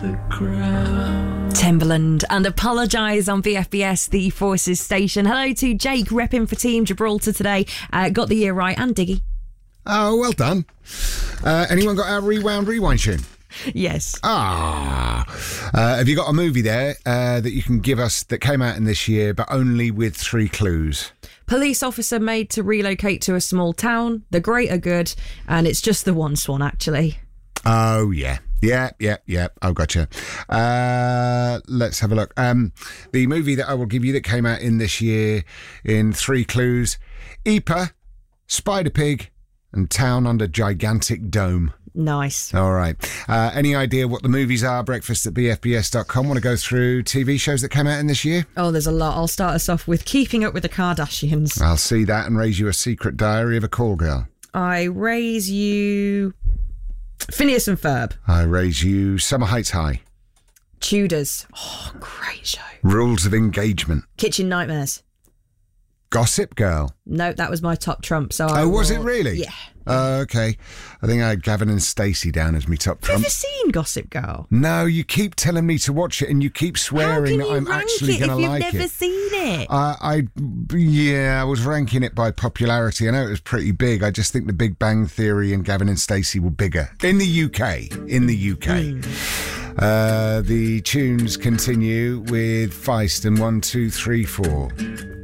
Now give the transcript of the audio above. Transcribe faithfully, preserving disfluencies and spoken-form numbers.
the ground. Timberland and Apologise on B F B S, the Forces station. Hello to Jake, repping for Team Gibraltar today. Uh, got the year right, and Diggy. Oh, well done. Uh, anyone got our Rewound Rewind tune? Yes. Ah. Uh, have you got a movie there uh, that you can give us that came out in this year, but only with three clues? Police officer made to relocate to a small town. The greater good. And it's just the one swan, actually. Oh, yeah. Yeah, yeah, yeah. Oh, gotcha. Uh, let's have a look. Um, the movie that I will give you that came out in this year in three clues: E P A, Spider Pig, and Town Under Gigantic Dome. Nice. All right. Uh, any idea what the movies are? Breakfast at b f b s dot com. Want to go through T V shows that came out in this year? Oh, there's a lot. I'll start us off with Keeping Up with the Kardashians. I'll see that and raise you a Secret Diary of a Call Girl. I raise you Phineas and Ferb. I raise you Summer Heights High. Tudors. Oh, great show. Rules of Engagement. Kitchen Nightmares. Gossip Girl. No, that was my top trump. So I oh, was will... it really? Yeah. Uh, okay. I think I had Gavin and Stacey down as me top Have you trump. ever seen Gossip Girl? No, you keep telling me to watch it and you keep swearing that I'm actually going to like it. How can you rank it if you've never seen it? Uh, I, yeah, I was ranking it by popularity. I know it was pretty big. I just think The Big Bang Theory and Gavin and Stacey were bigger. In the U K. In the U K. Mm. Uh, the tunes continue with Feist and one, two, three, four.